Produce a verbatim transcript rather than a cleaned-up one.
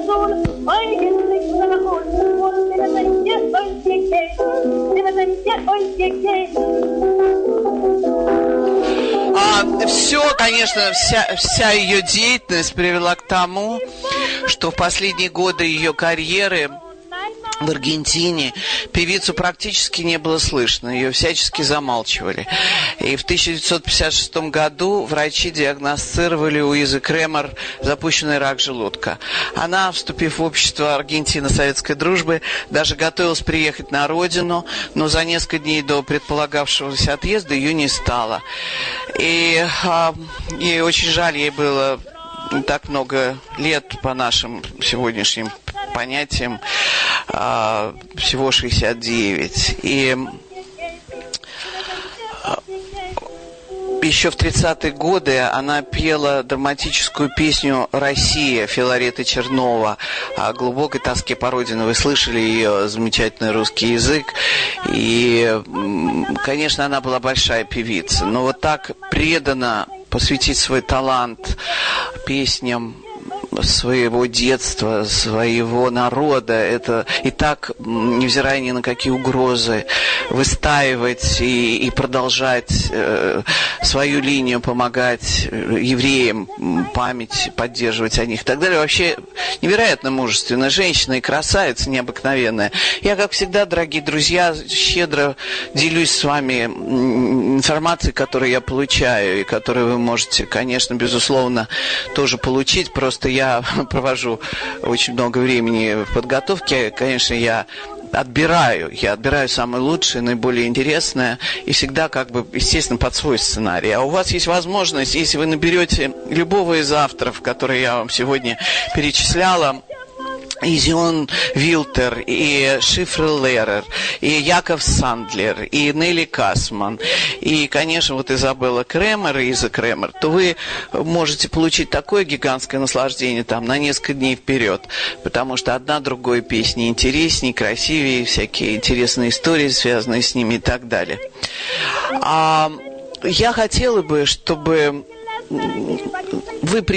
А, все, конечно, вся, вся ее деятельность привела к тому, что в последние годы ее карьеры в Аргентине певицу практически не было слышно, ее всячески замалчивали. И в тысяча девятьсот пятьдесят шестом году врачи диагностировали у Изы Кремер запущенный рак желудка. Она, вступив в общество Аргентино-Советской дружбы, даже готовилась приехать на родину, но за несколько дней до предполагавшегося отъезда ее не стало. И, а, и очень жаль, ей было так много лет по нашим сегодняшним понятиям, а, всего шестьдесят девять. И еще в тридцатые годы она пела драматическую песню «Россия» Филареты Чернова о глубокой тоске по родине. Вы слышали ее замечательный русский язык. И, конечно, она была большая певица. Но вот так преданно посвятить свой талант песням своего детства, своего народа, это и так, невзирая ни на какие угрозы, выстаивать и, и продолжать э, свою линию, помогать евреям, память поддерживать о них и так далее. Вообще невероятно мужественная женщина и красавица необыкновенная. Я, как всегда, дорогие друзья, щедро делюсь с вами информацией, которую я получаю и которую вы можете, конечно, безусловно, тоже получить. Просто я провожу очень много времени в подготовке. Конечно, я отбираю, я отбираю самое лучшее, наиболее интересное, и всегда, как бы, естественно, под свой сценарий. А у вас есть возможность, если вы наберете любого из авторов, которые я вам сегодня перечисляла, и Зион Вилтер, и Шифрел Лерер, и Яков Сандлер, и Нелли Касман, и, конечно, вот Изабелла Кремер и Иза Кремер, то вы можете получить такое гигантское наслаждение там на несколько дней вперед, потому что одна другой песни интереснее, красивее, всякие интересные истории, связанные с ними и так далее. А я хотела бы, чтобы вы